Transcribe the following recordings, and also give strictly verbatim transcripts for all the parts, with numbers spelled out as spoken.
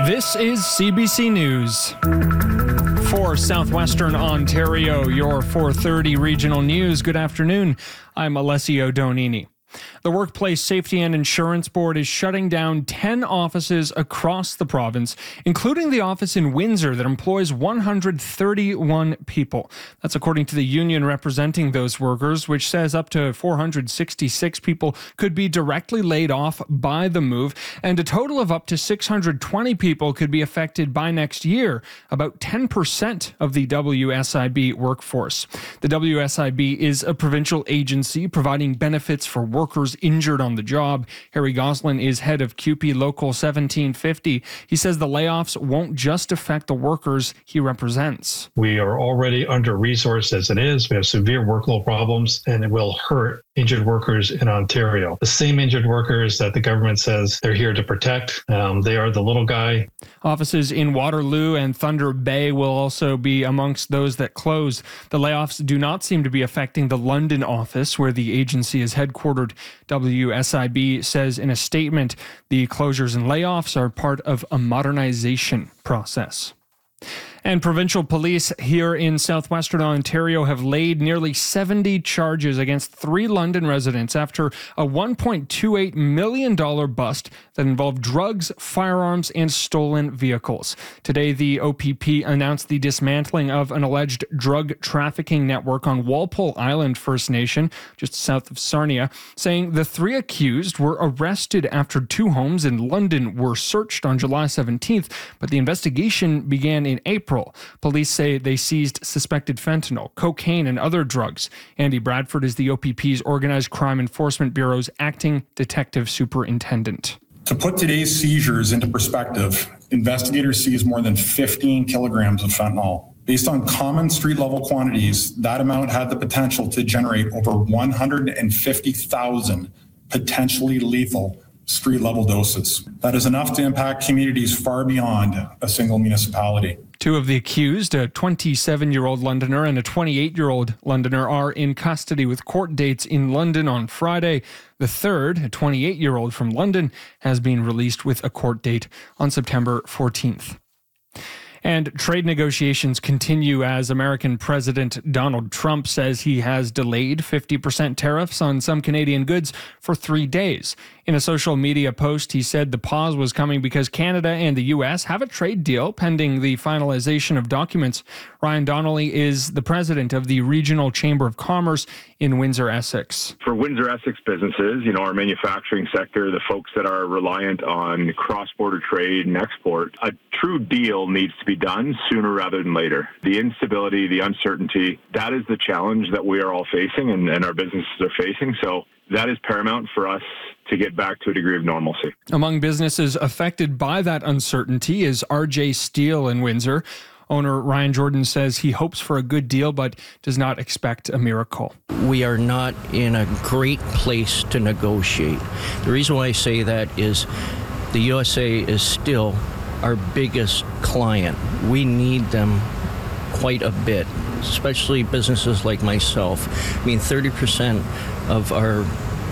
This is C B C News. For Southwestern Ontario, your four thirty regional news. Good afternoon. I'm Alessio Donini. The Workplace Safety and Insurance Board is shutting down ten offices across the province, including the office in Windsor that employs one hundred thirty-one people. That's according to the union representing those workers, which says up to four hundred sixty-six people could be directly laid off by the move, and a total of up to six hundred twenty people could be affected by next year, about ten percent of the W S I B workforce. The W S I B is a provincial agency providing benefits for workers workers injured on the job. Harry Goslin is head of C U P E Local seventeen fifty. He says the layoffs won't just affect the workers he represents. We are already under-resourced as it is. We have severe workload problems, and it will hurt injured workers in Ontario. The same injured workers that the government says they're here to protect. Um, they are the little guy. Offices in Waterloo and Thunder Bay will also be amongst those that close. The layoffs do not seem to be affecting the London office where the agency is headquartered. W S I B says in a statement the closures and layoffs are part of a modernization process. And provincial police here in southwestern Ontario have laid nearly seventy charges against three London residents after a one point two eight million dollars bust that involved drugs, firearms, and stolen vehicles. Today, the O P P announced the dismantling of an alleged drug trafficking network on Walpole Island First Nation, just south of Sarnia, saying the three accused were arrested after two homes in London were searched on July seventeenth, but the investigation began in April. Police say they seized suspected fentanyl, cocaine, and other drugs. Andy Bradford is the O P P's Organized Crime Enforcement Bureau's acting detective superintendent. To put today's seizures into perspective, investigators seized more than fifteen kilograms of fentanyl. Based on common street-level quantities, that amount had the potential to generate over one hundred fifty thousand potentially lethal street-level doses. That is enough to impact communities far beyond a single municipality. Two of the accused, a twenty-seven-year-old Londoner and a twenty-eight-year-old Londoner, are in custody with court dates in London on Friday. The third, a twenty-eight-year-old from London, has been released with a court date on September fourteenth. And trade negotiations continue as American President Donald Trump says he has delayed fifty percent tariffs on some Canadian goods for three days. In a social media post, he said the pause was coming because Canada and the U S have a trade deal pending the finalization of documents. Ryan Donnelly is the president of the Regional Chamber of Commerce in Windsor, Essex. For Windsor, Essex businesses, you know, our manufacturing sector, the folks that are reliant on cross-border trade and export, a true deal needs to be done sooner rather than later. The instability, the uncertainty, that is the challenge that we are all facing and, and our businesses are facing. So that is paramount for us to get back to a degree of normalcy. Among businesses affected by that uncertainty is R J Steel in Windsor. Owner Ryan Jordan says he hopes for a good deal, but does not expect a miracle. We are not in a great place to negotiate. The reason why I say that is the U S A is still our biggest client. We need them quite a bit, especially businesses like myself. I mean, thirty percent of our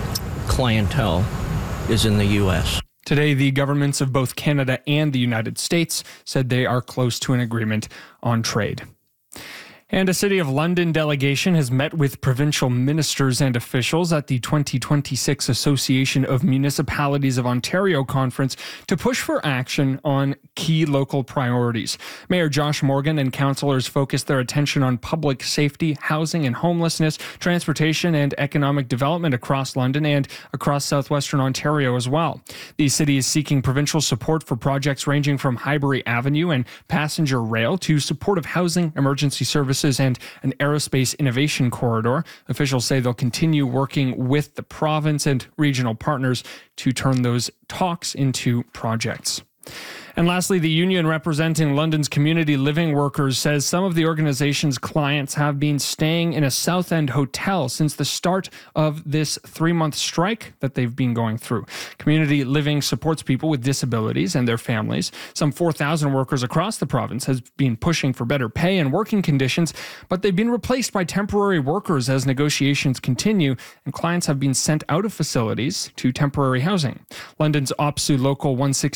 clientele is in the U S. Today, the governments of both Canada and the United States said they are close to an agreement on trade. And a City of London delegation has met with provincial ministers and officials at the twenty twenty-six Association of Municipalities of Ontario conference to push for action on key local priorities. Mayor Josh Morgan and councillors focused their attention on public safety, housing and homelessness, transportation and economic development across London and across southwestern Ontario as well. The city is seeking provincial support for projects ranging from Highbury Avenue and passenger rail to supportive housing, emergency services, and an aerospace innovation corridor. Officials say they'll continue working with the province and regional partners to turn those talks into projects. And lastly, the union representing London's community living workers says some of the organization's clients have been staying in a South End hotel since the start of this three-month strike that they've been going through. Community Living supports people with disabilities and their families. Some four thousand workers across the province has been pushing for better pay and working conditions, but they've been replaced by temporary workers as negotiations continue, and clients have been sent out of facilities to temporary housing. London's OPSEU Local one sixty